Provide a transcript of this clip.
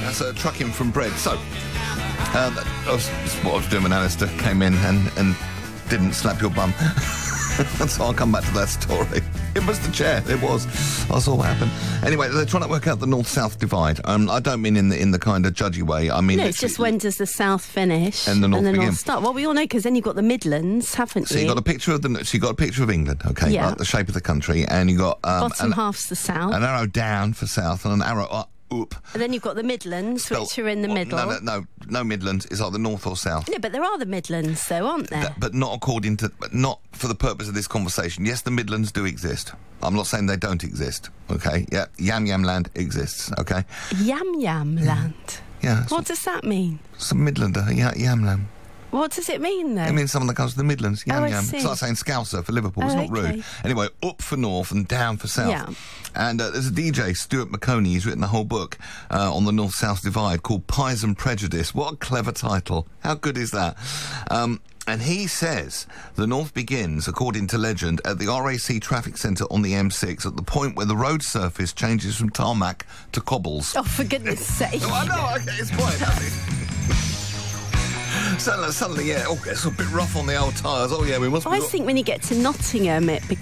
That's trucking from bread. So, that's what I was doing when Alistair came in and didn't slap your bum. So I'll come back to that story. It was the chair. It was. I saw what happened. Anyway, they're trying to work out the north-south divide. I don't mean in the kind of judgy way. I mean... No, it's just when does the south finish and the north begin. Start. Well, we all know, because then you've got the Midlands, haven't you? So you got a picture of England, okay? Yeah. Like the shape of the country, and you got... bottom half's the south. An arrow down for south, and an arrow up. And then you've got the Midlands, which are in the middle. No Midlands. It's either north or south. Yeah, but there are the Midlands, though, aren't there? But not not for the purpose of this conversation. Yes, the Midlands do exist. I'm not saying they don't exist, okay? Yeah, Yam Yam Land exists, okay? Yam Yam Land? Yeah. What does that mean? Some Midlander, Yam Lam. What does it mean, though? It means someone that comes from the Midlands, Yam I Yam. see. It's like saying Scouser for Liverpool. It's not rude. Anyway, up for north and down for south. Yeah. And there's a DJ, Stuart McConey, he's written a whole book on the north-south divide called Pies and Prejudice. What a clever title. How good is that? And he says the north begins, according to legend, at the RAC traffic centre on the M6, at the point where the road surface changes from tarmac to cobbles. Oh, for goodness sake. I know, okay, it's quite happy. Suddenly, yeah, it's a bit rough on the old tyres. Oh, yeah, we must be... I think when you get to Nottingham, it